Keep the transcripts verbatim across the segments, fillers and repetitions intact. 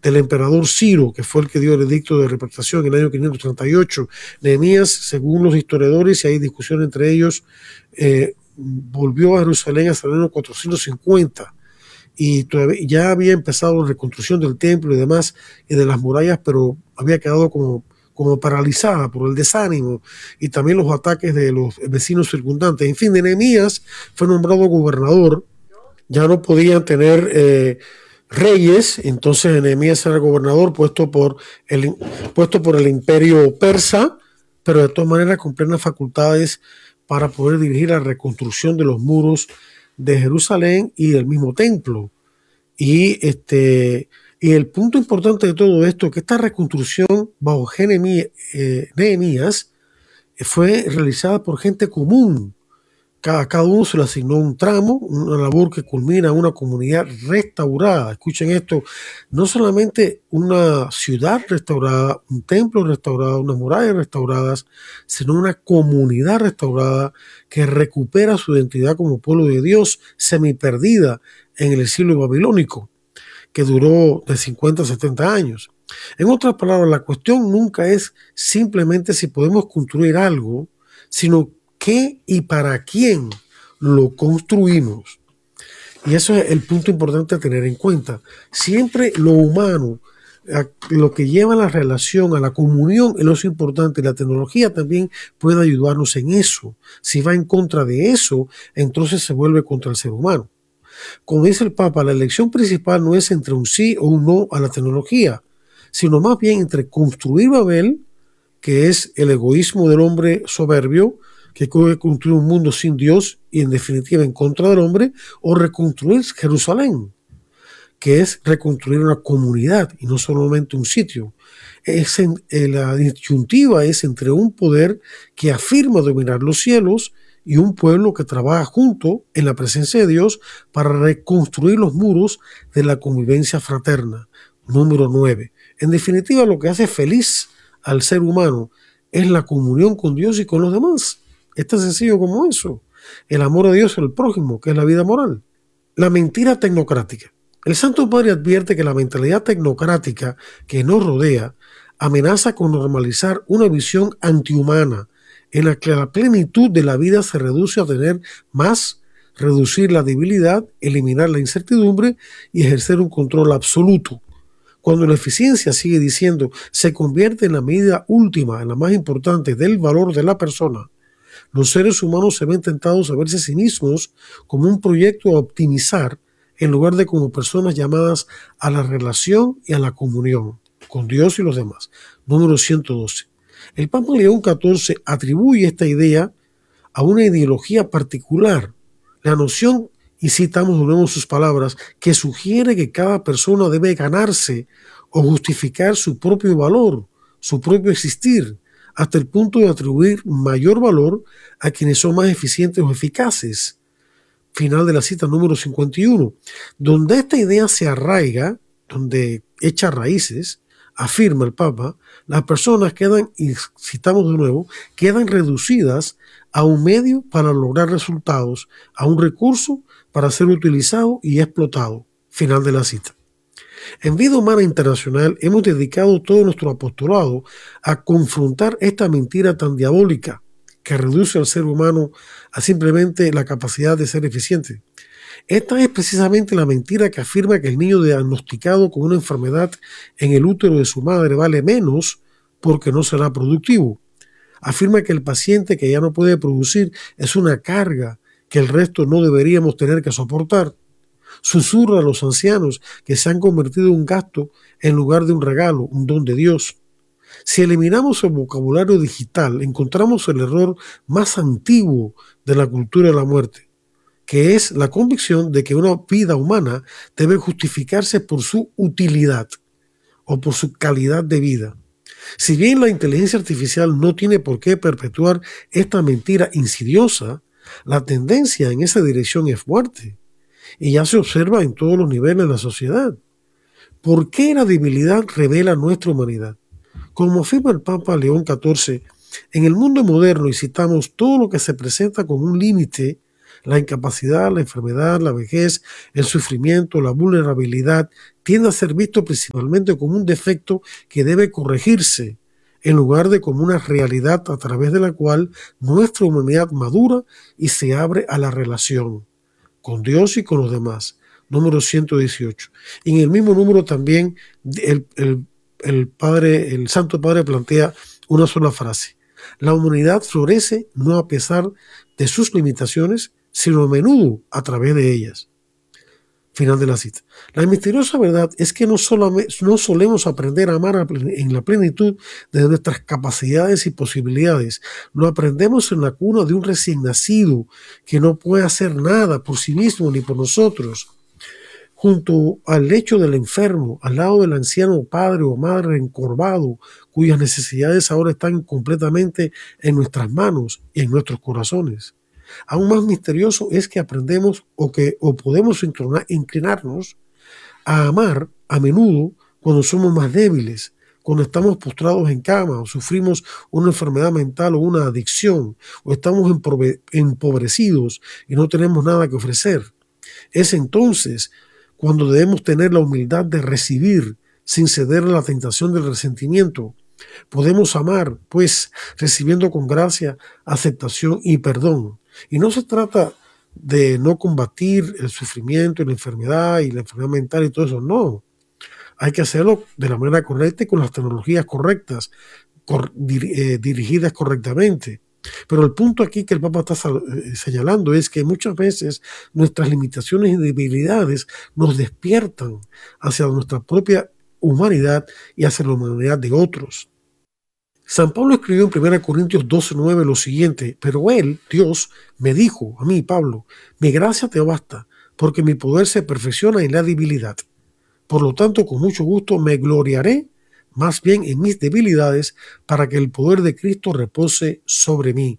del emperador Ciro, que fue el que dio el edicto de repatriación en el año quinientos treinta y ocho. Nehemías, según los historiadores, y hay discusión entre ellos, eh, volvió a Jerusalén hasta el año cuatrocientos cincuenta y todavía, ya había empezado la reconstrucción del templo y demás y de las murallas, pero había quedado como, como paralizada por el desánimo y también los ataques de los vecinos circundantes. En fin, Nehemías fue nombrado gobernador, ya no podían tener eh, reyes, entonces Nehemías era gobernador puesto por, el, puesto por el imperio persa, pero de todas maneras con plenas facultades para poder dirigir la reconstrucción de los muros de Jerusalén y del mismo templo. Y, este, y el punto importante de todo esto es que esta reconstrucción bajo Nehemías, eh, Nehemías fue realizada por gente común. Cada, cada uno se le asignó un tramo, una labor que culmina en una comunidad restaurada. Escuchen esto, no solamente una ciudad restaurada, un templo restaurado, unas murallas restauradas, sino una comunidad restaurada que recupera su identidad como pueblo de Dios, semiperdida en el exilio babilónico, que duró de cincuenta a setenta años. En otras palabras, la cuestión nunca es simplemente si podemos construir algo, sino qué y para quién lo construimos. Y eso es el punto importante a tener en cuenta. Siempre lo humano, lo que lleva a la relación, a la comunión, es lo importante. La tecnología también puede ayudarnos en eso. Si va en contra de eso, entonces se vuelve contra el ser humano. Como dice el Papa, la elección principal no es entre un sí o un no a la tecnología, sino más bien entre construir Babel, que es el egoísmo del hombre soberbio, que quiere construir un mundo sin Dios y en definitiva en contra del hombre, o reconstruir Jerusalén, que es reconstruir una comunidad y no solamente un sitio. Es en, la disyuntiva es entre un poder que afirma dominar los cielos y un pueblo que trabaja junto en la presencia de Dios para reconstruir los muros de la convivencia fraterna. Número nueve. En definitiva, lo que hace feliz al ser humano es la comunión con Dios y con los demás. Es tan sencillo como eso. El amor a Dios y al prójimo, que es la vida moral. La mentira tecnocrática. El Santo Padre advierte que la mentalidad tecnocrática que nos rodea amenaza con normalizar una visión antihumana en la que la plenitud de la vida se reduce a tener más, reducir la debilidad, eliminar la incertidumbre y ejercer un control absoluto. Cuando la eficiencia, sigue diciendo, se convierte en la medida última, en la más importante del valor de la persona, los seres humanos se ven tentados a verse a sí mismos como un proyecto a optimizar en lugar de como personas llamadas a la relación y a la comunión con Dios y los demás. Número ciento doce. El Papa León catorce atribuye esta idea a una ideología particular, la noción, y citamos de nuevo sus palabras, que sugiere que cada persona debe ganarse o justificar su propio valor, su propio existir, hasta el punto de atribuir mayor valor a quienes son más eficientes o eficaces. Final de la cita número cincuenta y uno. Donde esta idea se arraiga, donde echa raíces, afirma el Papa, las personas quedan, y citamos de nuevo, quedan reducidas a un medio para lograr resultados, a un recurso para ser utilizado y explotado. Final de la cita. En Vida Humana Internacional hemos dedicado todo nuestro apostolado a confrontar esta mentira tan diabólica que reduce al ser humano a simplemente la capacidad de ser eficiente. Esta es precisamente la mentira que afirma que el niño diagnosticado con una enfermedad en el útero de su madre vale menos porque no será productivo. Afirma que el paciente que ya no puede producir es una carga que el resto no deberíamos tener que soportar. Susurra a los ancianos que se han convertido en un gasto en lugar de un regalo, un don de Dios. Si eliminamos el vocabulario digital, encontramos el error más antiguo de la cultura de la muerte, que es la convicción de que una vida humana debe justificarse por su utilidad o por su calidad de vida. Si bien la inteligencia artificial no tiene por qué perpetuar esta mentira insidiosa, la tendencia en esa dirección es fuerte y ya se observa en todos los niveles de la sociedad. ¿Por qué la debilidad revela nuestra humanidad? Como afirma el Papa León catorce, en el mundo moderno, y citamos, todo lo que se presenta como un límite La incapacidad, la enfermedad, la vejez, el sufrimiento, la vulnerabilidad tiende a ser visto principalmente como un defecto que debe corregirse, en lugar de como una realidad a través de la cual nuestra humanidad madura y se abre a la relación con Dios y con los demás. Número ciento dieciocho. Y en el mismo número también el, el, el, padre, el Santo Padre plantea una sola frase. La humanidad florece no a pesar de sus limitaciones, sino a menudo a través de ellas. Final de la cita. La misteriosa verdad es que no, solamente, no solemos aprender a amar en la plenitud de nuestras capacidades y posibilidades. Lo aprendemos en la cuna de un recién nacido que no puede hacer nada por sí mismo ni por nosotros. Junto al lecho del enfermo, al lado del anciano padre o madre encorvado, cuyas necesidades ahora están completamente en nuestras manos y en nuestros corazones. Aún más misterioso es que aprendemos o que o podemos inclinarnos a amar a menudo cuando somos más débiles, cuando estamos postrados en cama o sufrimos una enfermedad mental o una adicción o estamos empobrecidos y no tenemos nada que ofrecer. Es entonces cuando debemos tener la humildad de recibir sin ceder a la tentación del resentimiento. Podemos amar, pues, recibiendo con gracia, aceptación y perdón. Y no se trata de no combatir el sufrimiento y la enfermedad y la enfermedad mental y todo eso, no. Hay que hacerlo de la manera correcta y con las tecnologías correctas, cor, dir, eh, dirigidas correctamente. Pero el punto aquí que el Papa está señalando es que muchas veces nuestras limitaciones y debilidades nos despiertan hacia nuestra propia humanidad y hacia la humanidad de otros. San Pablo escribió en primera Corintios doce nueve lo siguiente: pero él, Dios, me dijo a mí, Pablo, mi gracia te basta, porque mi poder se perfecciona en la debilidad. Por lo tanto, con mucho gusto me gloriaré más bien en mis debilidades, para que el poder de Cristo repose sobre mí,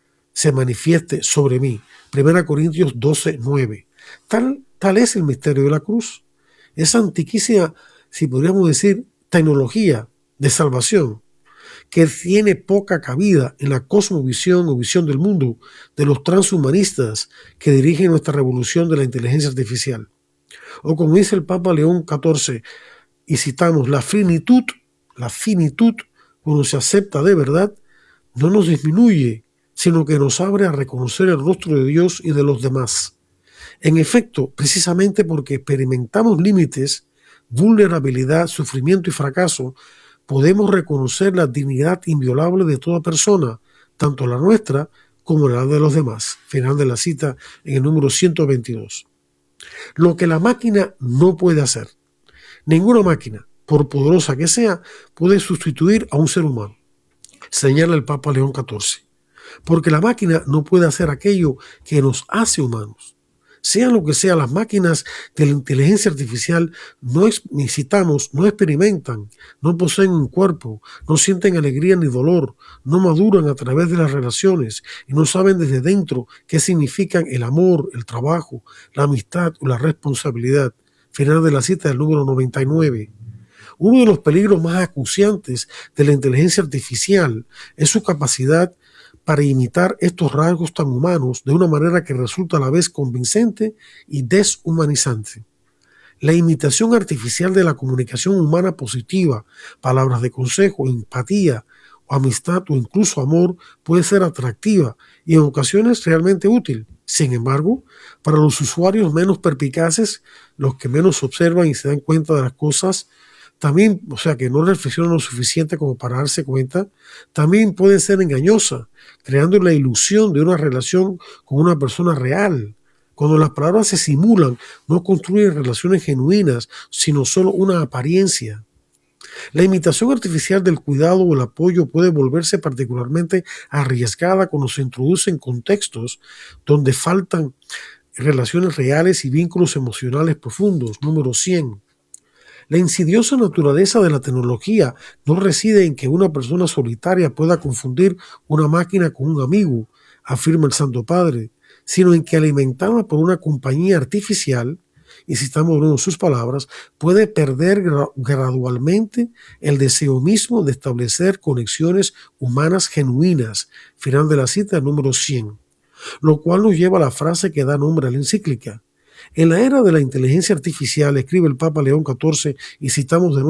se manifieste sobre mí. primera Corintios doce nueve. Tal, tal es el misterio de la cruz. Esa antiquísima, si podríamos decir, tecnología de salvación, que tiene poca cabida en la cosmovisión o visión del mundo de los transhumanistas que dirigen nuestra revolución de la inteligencia artificial. O como dice el Papa León catorce, y citamos, la finitud, la finitud, cuando se acepta de verdad, no nos disminuye, sino que nos abre a reconocer el rostro de Dios y de los demás. En efecto, precisamente porque experimentamos límites, vulnerabilidad, sufrimiento y fracaso, podemos reconocer la dignidad inviolable de toda persona, tanto la nuestra como la de los demás. Final de la cita en el número ciento veintidós. Lo que la máquina no puede hacer. Ninguna máquina, por poderosa que sea, puede sustituir a un ser humano, señala el Papa León catorce. Porque la máquina no puede hacer aquello que nos hace humanos. Sea lo que sea, las máquinas de la inteligencia artificial no necesitamos, no experimentan, no poseen un cuerpo, no sienten alegría ni dolor, no maduran a través de las relaciones y no saben desde dentro qué significan el amor, el trabajo, la amistad o la responsabilidad. Final de la cita del número noventa y nueve. Uno de los peligros más acuciantes de la inteligencia artificial es su capacidad para imitar estos rasgos tan humanos de una manera que resulta a la vez convincente y deshumanizante. La imitación artificial de la comunicación humana positiva, palabras de consejo, empatía, o amistad o incluso amor puede ser atractiva y en ocasiones realmente útil. Sin embargo, para los usuarios menos perspicaces, los que menos observan y se dan cuenta de las cosas, también, o sea, que no reflexionan lo suficiente como para darse cuenta, también puede ser engañosa, creando la ilusión de una relación con una persona real. Cuando las palabras se simulan, no construyen relaciones genuinas, sino solo una apariencia. La imitación artificial del cuidado o el apoyo puede volverse particularmente arriesgada cuando se introduce en contextos donde faltan relaciones reales y vínculos emocionales profundos. Número cien. La insidiosa naturaleza de la tecnología no reside en que una persona solitaria pueda confundir una máquina con un amigo, afirma el Santo Padre, sino en que alimentada por una compañía artificial, y citamos uno de sus palabras, puede perder gra- gradualmente el deseo mismo de establecer conexiones humanas genuinas. Final de la cita número cien. lo cual nos lleva a la frase que da nombre a la encíclica. En la era de la inteligencia artificial, escribe el Papa León catorce, y citamos de